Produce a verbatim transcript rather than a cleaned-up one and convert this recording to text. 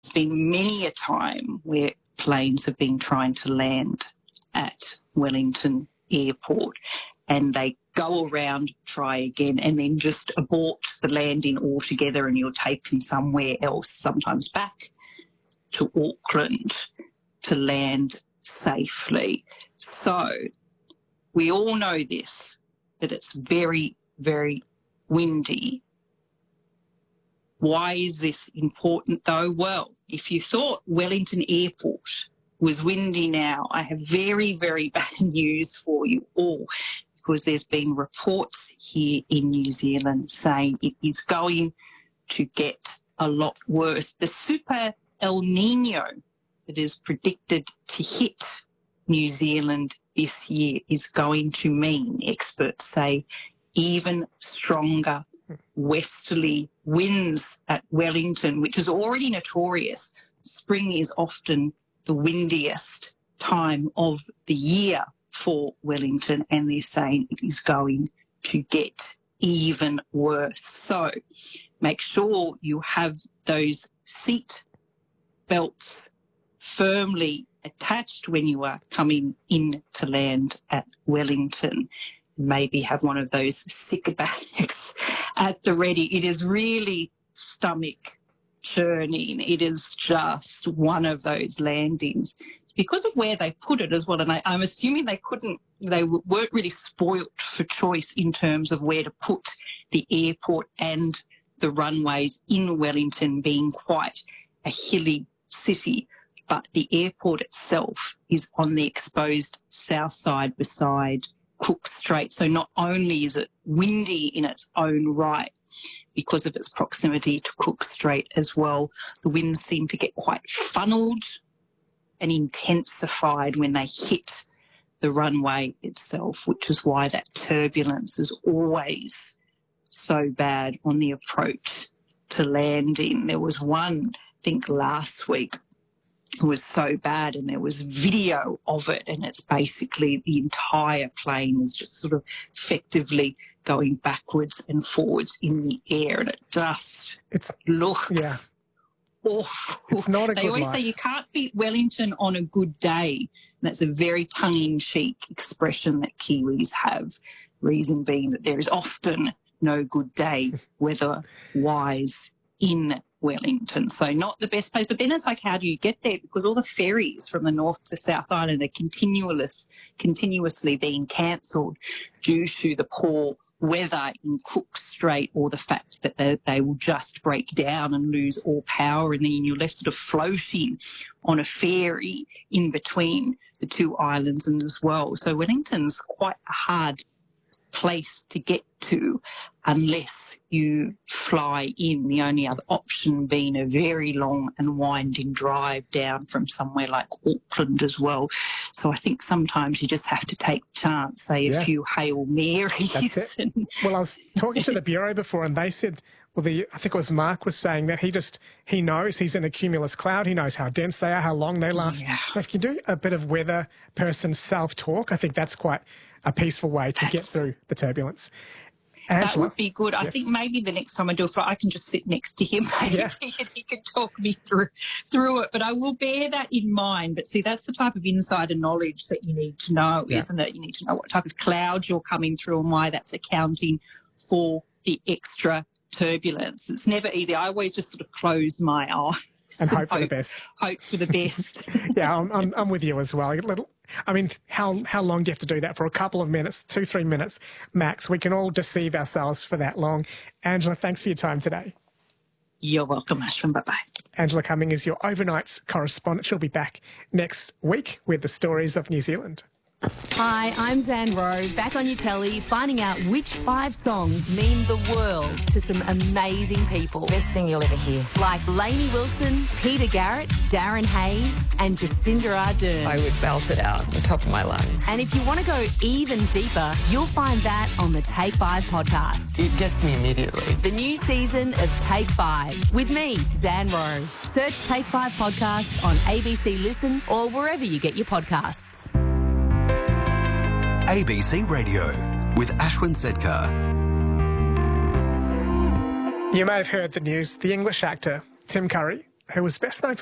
There's been many a time where planes have been trying to land at Wellington Airport and they go around, try again, and then just abort the landing altogether and you're taken somewhere else, sometimes back to Auckland to land safely. So we all know this, that it's very, very windy. Why is this important though? Well, if you thought Wellington Airport was windy now, I have very, very bad news for you all, because there's been reports here in New Zealand saying it is going to get a lot worse. The super El Nino that is predicted to hit New Zealand this year is going to mean, experts say, even stronger westerly winds at Wellington, which is already notorious. Spring is often the windiest time of the year for Wellington, and they're saying it is going to get even worse. So make sure you have those seat belts firmly attached when you are coming in to land at Wellington. Maybe have one of those sick bags at the ready. It is really stomach churning. It is just one of those landings because of where they put it as well. And I, I'm assuming they couldn't, they weren't really spoilt for choice in terms of where to put the airport and the runways in Wellington, being quite a hilly city. But the airport itself is on the exposed south side beside Cook Strait. So not only is it windy in its own right because of its proximity to Cook Strait as well, the winds seem to get quite funneled and intensified when they hit the runway itself, which is why that turbulence is always so bad on the approach to landing. There was one, I think last week, it was so bad and there was video of it, and it's basically the entire plane is just sort of effectively going backwards and forwards in the air, and it just it's, looks yeah. awful. It's not a they good always life. say you can't beat Wellington on a good day, and that's a very tongue-in-cheek expression that Kiwis have, reason being that there is often no good day weather-wise in Wellington. So not the best place. But then it's like, how do you get there? Because all the ferries from the North to South Island are continuous, continuously being cancelled due to the poor weather in Cook Strait, or the fact that they, they will just break down and lose all power, and then you're left sort of floating on a ferry in between the two islands and as well. So Wellington's quite a hard place to get to unless you fly in, the only other option being a very long and winding drive down from somewhere like Auckland as well. So I think sometimes you just have to take a chance, say Yeah. a few Hail Marys. That's it. And Well, I was talking to the Bureau before, and they said, well, the I think it was Mark was saying that he just, he knows he's in a cumulus cloud. He knows how dense they are, how long they last. Yeah. So if you do a bit of weather person self-talk, I think that's quite a peaceful way to That's- get through the turbulence. that Angela, would be good. I yes. think maybe the next time I do a flight, I can just sit next to him maybe, Yeah. and he can talk me through through it. But I will bear that in mind. But see, that's the type of insider knowledge that you need to know, Yeah. isn't it? You need to know what type of clouds you're coming through and why that's accounting for the extra turbulence. It's never easy. I always just sort of close my eyes and hope for the best. Hope for the best. Yeah, I'm, I'm, I'm with you as well. A little, I mean, how how long do you have to do that for? A couple of minutes, two, three minutes max. We can all deceive ourselves for that long. Angela, thanks for your time today. You're welcome, Ashwin. Bye-bye. Angela Cumming is your overnights correspondent. She'll be back next week with the stories of New Zealand. Hi, I'm Zan Rowe, back on your telly, finding out which five songs mean the world to some amazing people. Best thing you'll ever hear. Like Lainey Wilson, Peter Garrett, Darren Hayes, and Jacinda Ardern. I would belt it out the top of my lungs. And if you want to go even deeper, you'll find that on the Take Five podcast. It gets me immediately. The new season of Take Five with me, Zan Rowe. Search Take Five podcast on A B C Listen or wherever you get your podcasts. A B C Radio with Ashwin Sedkar. You may have heard the news. The English actor Tim Curry who was best known for